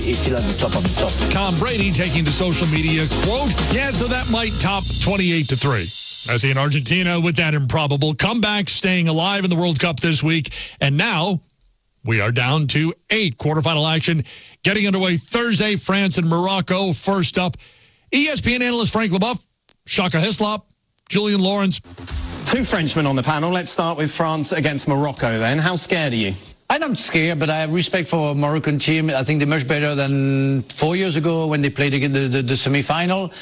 He's still at the top of the top. Tom Brady taking to social media, quote, yeah, so that might top 28-3. Messi in Argentina with that improbable comeback, staying alive in the World Cup this week. And now we are down to 8 quarterfinal action. Getting underway Thursday, France and Morocco. First up, ESPN analyst Frank Leboeuf, Shaka Hislop, Julian Lawrence. 2 Frenchmen on the panel. Let's start with France against Morocco then. How scared are you? I'm not scared, but I have respect for Moroccan team. I think they're much better than 4 years ago when they played the semi-final.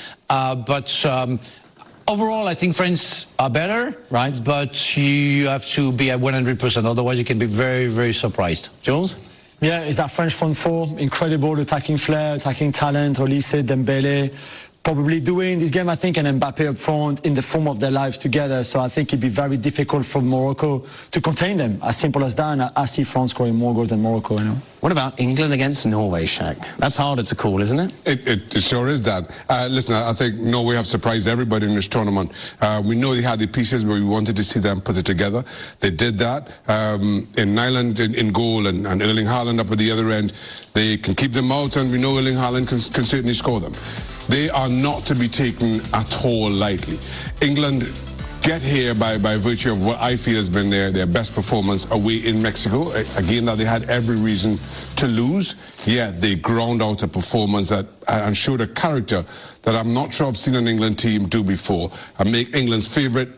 But overall, I think France are better, right? But you have to be at 100%. Otherwise, you can be very, very surprised. Jules? Yeah, it's that French front four. Incredible attacking flair, attacking talent. Olise, Dembele. Probably doing this game, I think, and Mbappe up front in the form of their lives together. So I think it'd be very difficult for Morocco to contain them. As simple as that. And I see France scoring more goals than Morocco, you know. What about England against Norway, Shaq? That's harder to call, isn't it? It sure is that. Listen, I think Norway have surprised everybody in this tournament. We know they had the pieces, but we wanted to see them put it together. They did that. In Nyland in goal and Erling Haaland up at the other end, they can keep them out, and we know Erling Haaland can certainly score them. They are not to be taken at all lightly. England get here by virtue of what I feel has been their best performance away in Mexico. Again, that they had every reason to lose, yet they ground out a performance that and showed a character that I'm not sure I've seen an England team do before. And make England favorite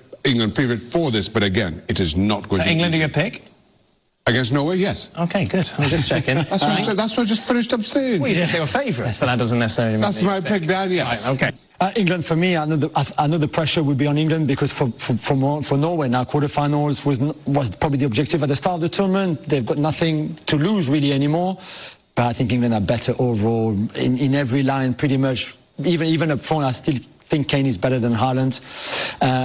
for this, but again, it is not going to be. So England are your pick? Against Norway, yes. Okay, good. I'm just checking. That's what I just finished up saying. Well, you said they were favourites, but that doesn't necessarily mean that's my pick, Dan, yes. Right, okay. England, for me, I know the pressure would be on England because for Norway now, quarterfinals was probably the objective at the start of the tournament. They've got nothing to lose really anymore. But I think England are better overall in every line, pretty much. Even up front, I still think Kane is better than Haaland.